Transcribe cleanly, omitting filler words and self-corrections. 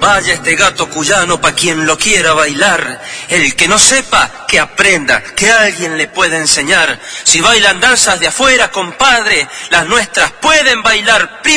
Vaya este gato cuyano pa' quien lo quiera bailar. El que no sepa, que aprenda, que alguien le pueda enseñar. Si bailan danzas de afuera, compadre, las nuestras pueden bailar.